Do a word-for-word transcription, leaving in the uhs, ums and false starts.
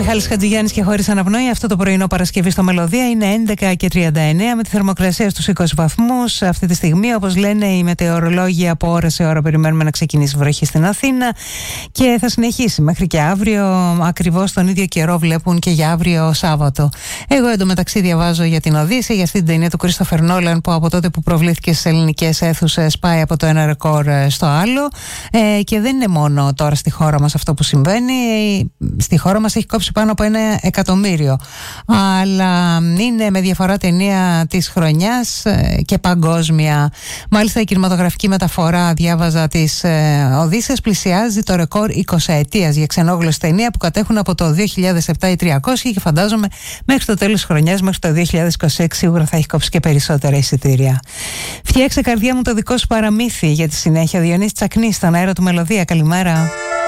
Μιχάλης Χατζηγιάννης και χωρίς αναπνοή. Αυτό το πρωινό Παρασκευή στο Μελωδία είναι έντεκα και τριάντα εννέα με τη θερμοκρασία στους είκοσι βαθμούς. Αυτή τη στιγμή, όπως λένε οι μετεωρολόγοι, από ώρα σε ώρα περιμένουμε να ξεκινήσει βροχή στην Αθήνα και θα συνεχίσει μέχρι και αύριο. Ακριβώς τον ίδιο καιρό βλέπουν και για αύριο Σάββατο. Εγώ εντωμεταξύ διαβάζω για την Οδύσσεια, για αυτή την ταινία του Κρίστοφερ Νόλαν που από τότε που προβλήθηκε στις ελληνικές αίθουσες πάει από το ένα ρεκόρ στο άλλο. Ε, και δεν είναι μόνο τώρα στη χώρα μας αυτό που συμβαίνει. Στη χώρα μας έχει κόψει πάνω από ένα εκατομμύριο, αλλά είναι με διαφορά ταινία της χρονιάς και παγκόσμια. Μάλιστα η κινηματογραφική μεταφορά, διάβαζα, της ε, Οδύσσειας πλησιάζει το ρεκόρ εικοσαετίας για ξενόγλωση ταινία που κατέχουν από το δύο χιλιάδες επτά οι τριακόσιοι και φαντάζομαι μέχρι το τέλος της χρονιάς, μέχρι το δύο χιλιάδες είκοσι έξι σίγουρα θα έχει κόψει και περισσότερα εισιτήρια. Φτιάξε καρδιά μου το δικό σου παραμύθι για τη συνέχεια. Διονύση Τσακνή στον αέρα του Μελωδία. Καλημέρα.